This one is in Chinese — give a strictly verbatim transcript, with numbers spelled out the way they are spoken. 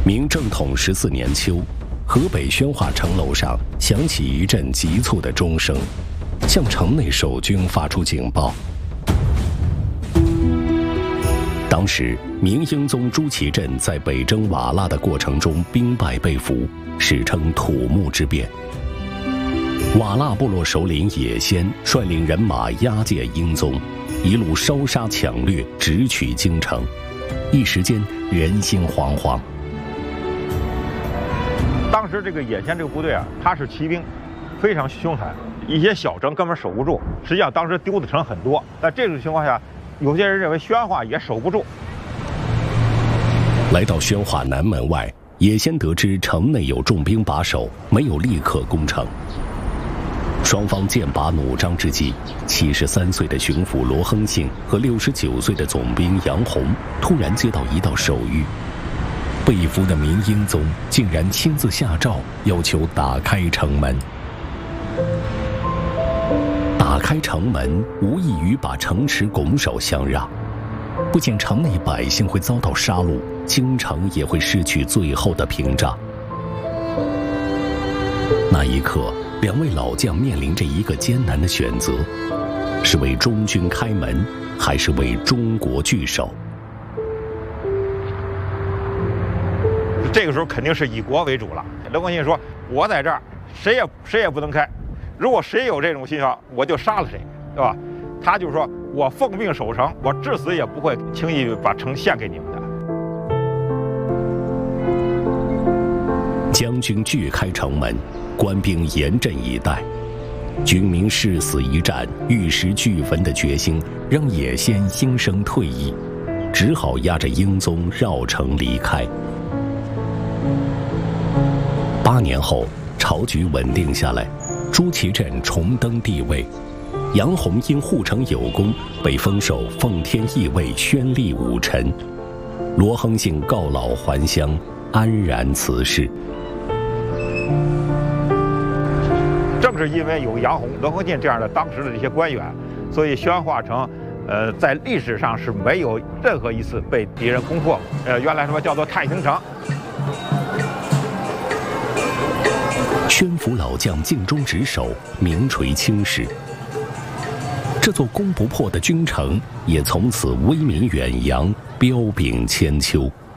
明正统十四年秋，河北宣化城楼上响起一阵急促的钟声，向城内守军发出警报。当时，明英宗朱祁镇在北征瓦剌的过程中兵败被俘，史称土木之变。瓦剌部落首领也先率领人马押解英宗，一路烧杀抢掠，直取京城，一时间人心惶惶。 当时这个也先这个部队啊，他是骑兵，非常凶残，一些小城根本守不住。实际上当时丢的城很多，在这种情况下，有些人认为宣化也守不住。 来到宣化南门外，也先得知城内有重兵把守，没有立刻攻城。双方剑拔弩张之际，七十三岁的巡抚罗亨信和六十九岁的总兵杨洪突然接到一道手谕，被俘的明英宗竟然亲自下诏，要求打开城门。打开城门无异于把城池拱手相让，不仅城内百姓会遭到杀戮，京城也会失去最后的屏障。那一刻，两位老将面临着一个艰难的选择：是为中军开门，还是为中国据守？ 这个时候肯定是以国为主了。刘光信说：“我在这儿，谁也谁也不能开。如果谁有这种信号，我就杀了谁，对吧？”他就说：“我奉命守城，我至死也不会轻易把城献给你们的。” 将军拒开城门，官兵严阵以待。军民誓死一战、玉石俱焚的决心，让也先心生退意，只好押着英宗绕城离开。八年后，朝局稳定下来，朱祁镇重登帝位。杨洪因护城有功，被封授奉天义卫宣吏武臣。罗亨信告老还乡，安然辞世。 正是因为有杨洪、罗亨信这样的当时的这些官员，所以宣化城，呃，在历史上是没有任何一次被敌人攻破。呃，原来什么叫做太平城？ 宣府老将尽忠职守，名垂青史。这座攻不破的军城，也从此威名远扬，彪炳千秋。